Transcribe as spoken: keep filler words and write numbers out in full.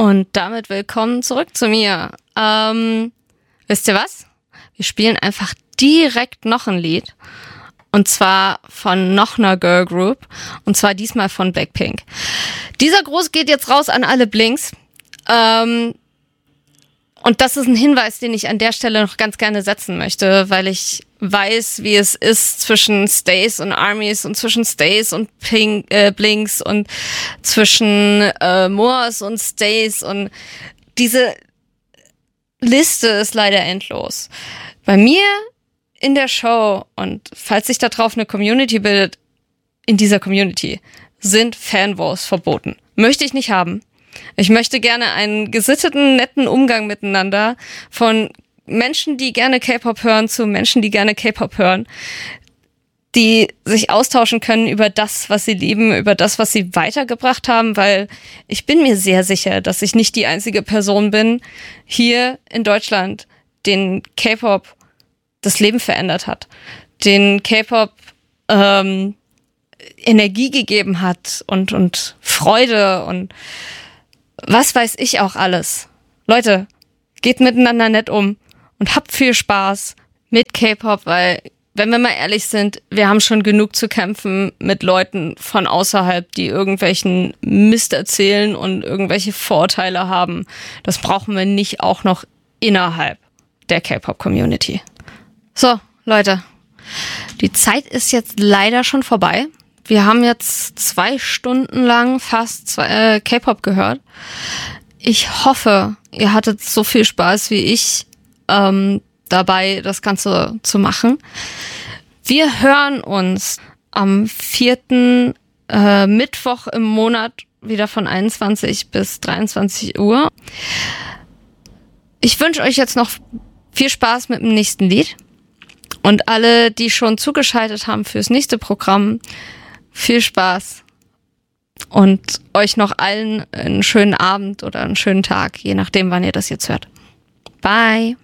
Und damit willkommen zurück zu mir. Ähm, wisst ihr was? Wir spielen einfach direkt noch ein Lied. Und zwar von noch einer Girl Group. Und zwar diesmal von Blackpink. Dieser Gruß geht jetzt raus an alle Blinks. Ähm, und das ist ein Hinweis, den ich an der Stelle noch ganz gerne setzen möchte, weil ich weiß, wie es ist zwischen Stays und Armies und zwischen Stays und Pink, äh, Blinks und zwischen äh, Moors und Stays. Und diese Liste ist leider endlos. Bei mir in der Show, und falls sich da drauf eine Community bildet, in dieser Community sind Fanwars verboten. Möchte ich nicht haben. Ich möchte gerne einen gesitteten, netten Umgang miteinander von Menschen, die gerne K-Pop hören, zu Menschen, die gerne K-Pop hören, die sich austauschen können über das, was sie lieben, über das, was sie weitergebracht haben, weil ich bin mir sehr sicher, dass ich nicht die einzige Person bin hier in Deutschland, den K-Pop das Leben verändert hat, den K-Pop ähm, Energie gegeben hat und, und Freude und was weiß ich auch alles. Leute, geht miteinander nett um und habt viel Spaß mit K-Pop, weil, wenn wir mal ehrlich sind, wir haben schon genug zu kämpfen mit Leuten von außerhalb, die irgendwelchen Mist erzählen und irgendwelche Vorurteile haben. Das brauchen wir nicht auch noch innerhalb der K-Pop-Community. So, Leute, die Zeit ist jetzt leider schon vorbei. Wir haben jetzt zwei Stunden lang fast zwei, äh, K-Pop gehört. Ich hoffe, ihr hattet so viel Spaß wie ich ähm, dabei, das Ganze zu machen. Wir hören uns am vierten Äh, Mittwoch im Monat wieder von einundzwanzig bis dreiundzwanzig Uhr. Ich wünsche euch jetzt noch viel Spaß mit dem nächsten Lied. Und alle, die schon zugeschaltet haben fürs nächste Programm, viel Spaß und euch noch allen einen schönen Abend oder einen schönen Tag, je nachdem, wann ihr das jetzt hört. Bye!